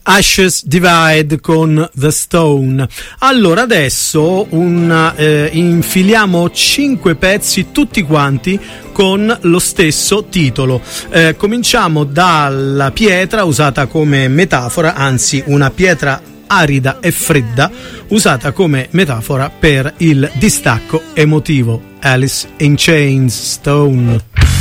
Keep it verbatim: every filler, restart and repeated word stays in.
Ashes Divide con The Stone. Allora adesso un, eh, infiliamo cinque pezzi tutti quanti con lo stesso titolo. Eh, cominciamo dalla pietra usata come metafora, anzi una pietra arida e fredda usata come metafora per il distacco emotivo. Alice in Chains, Stone.